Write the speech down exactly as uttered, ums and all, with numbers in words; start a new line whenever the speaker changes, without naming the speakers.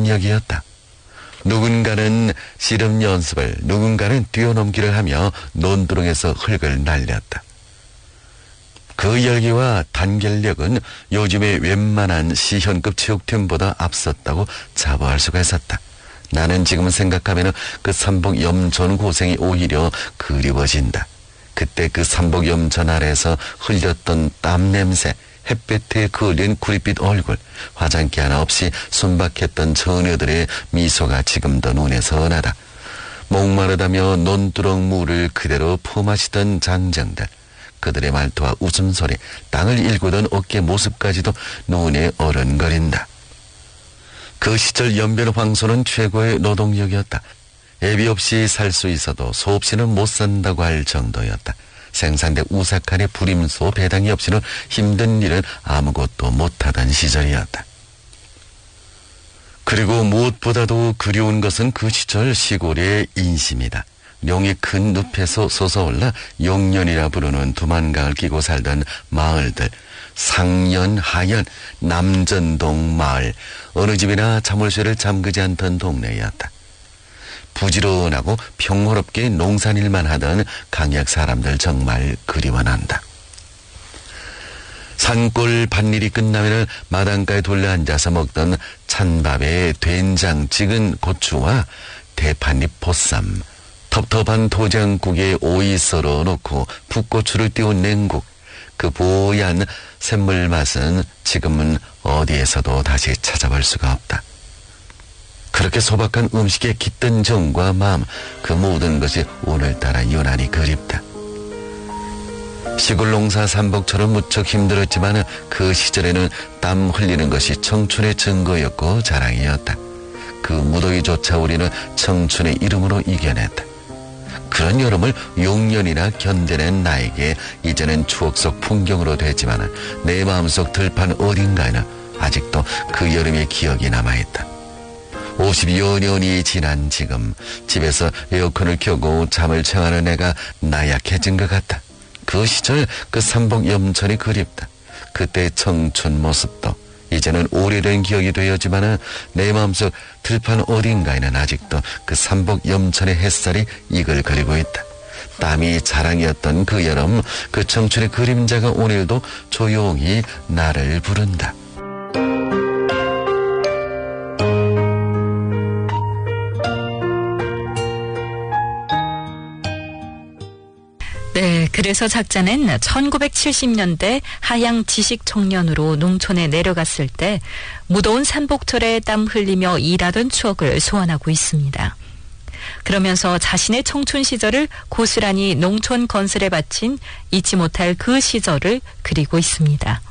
능력이었다. 누군가는 씨름 연습을, 누군가는 뛰어넘기를 하며 논두렁에서 흙을 날렸다. 그 열기와 단결력은 요즘의 웬만한 시현급 체육팀보다 앞섰다고 자부할 수가 있었다. 나는 지금 생각하면 그 삼복염전 고생이 오히려 그리워진다. 그때 그 삼복염전 아래에서 흘렸던 땀 냄새, 햇볕에 그을린 구릿빛 얼굴, 화장기 하나 없이 순박했던 처녀들의 미소가 지금도 눈에 선하다. 목마르다며 논두렁 물을 그대로 품마시던 장정들, 그들의 말투와 웃음소리, 땅을 일구던 어깨 모습까지도 눈에 어른거린다. 그 시절 연변 황소는 최고의 노동력이었다. 애비 없이 살 수 있어도 소 없이는 못 산다고 할 정도였다. 생산대 우삭한의 부림소 배당이 없이는 힘든 일은 아무것도 못하던 시절이었다. 그리고 무엇보다도 그리운 것은 그 시절 시골의 인심이다. 용이 큰 늪에서 솟아올라 용년이라 부르는 두만강을 끼고 살던 마을들, 상연, 하연, 남전동 마을, 어느 집이나 자물쇠를 잠그지 않던 동네였다. 부지런하고 평화롭게 농산일만 하던 강약 사람들 정말 그리워난다. 산골 밭일이 끝나면 마당가에 돌려 앉아서 먹던 찬밥에 된장 찍은 고추와 대파잎 보쌈, 텁텁한 도장국에 오이 썰어 놓고 풋고추를 띄운 냉국, 그 뽀얀 샘물 맛은 지금은 어디에서도 다시 찾아볼 수가 없다. 그렇게 소박한 음식에 깃든 정과 마음, 그 모든 것이 오늘따라 유난히 그립다. 시골 농사 삼복처럼 무척 힘들었지만 그 시절에는 땀 흘리는 것이 청춘의 증거였고 자랑이었다. 그 무더위조차 우리는 청춘의 이름으로 이겨냈다. 그런 여름을 육 년이나 견뎌낸 나에게 이제는 추억 속 풍경으로 됐지만 내 마음속 들판 어딘가에는 아직도 그 여름의 기억이 남아있다. 오십여 년이 지난 지금 집에서 에어컨을 켜고 잠을 청하는 애가 나약해진 것 같다. 그 시절 그 삼복염전이 그립다. 그때 청춘 모습도 이제는 오래된 기억이 되었지만 내 마음속 들판 어딘가에는 아직도 그 삼복염전의 햇살이 이글거리고 있다. 땀이 자랑이었던 그 여름, 그 청춘의 그림자가 오늘도 조용히 나를 부른다.
네, 그래서 작자는 천구백칠십 년대 하향 지식 청년으로 농촌에 내려갔을 때 무더운 삼복철에 땀 흘리며 일하던 추억을 소환하고 있습니다. 그러면서 자신의 청춘 시절을 고스란히 농촌 건설에 바친 잊지 못할 그 시절을 그리고 있습니다.